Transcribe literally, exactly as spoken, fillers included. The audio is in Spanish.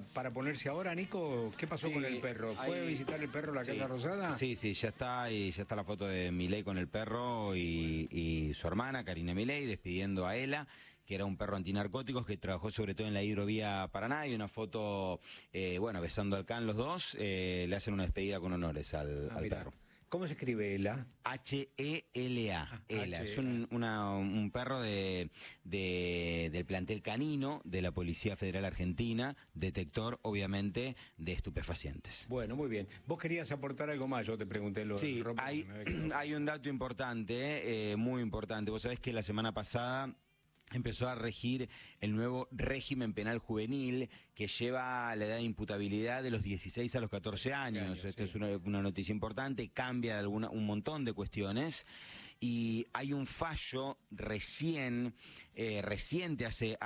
para ponerse ahora, Nico? ¿Qué pasó Sí, con el perro? ¿Fue ahí, a visitar el perro a la sí, Casa Rosada? Sí, sí, ya está, y ya está la foto de Milei con el perro y, y su hermana, Karina Milei, despidiendo a Ela, que era un perro antinarcóticos que trabajó sobre todo en la hidrovía Paraná, y una foto, eh, bueno, besando al can los dos, eh, le hacen una despedida con honores al, Ah, al mirá. perro. ¿Cómo se escribe Ela? H E L A, Ah, Ela, H E L A. es un, una, un perro de, de, del plantel canino de la Policía Federal Argentina, detector obviamente de estupefacientes. Bueno, muy bien. ¿Vos querías aportar algo más? Yo te pregunté lo Sí, del ropa, hay, me había quedado hay un dato importante, eh, muy importante. Vos sabés que la semana pasada empezó a regir el nuevo régimen penal juvenil que lleva la edad de imputabilidad de los dieciséis a los catorce años. años, Esto sí. es una, una noticia importante, cambia de alguna, un montón de cuestiones, y hay un fallo recién, eh, reciente hace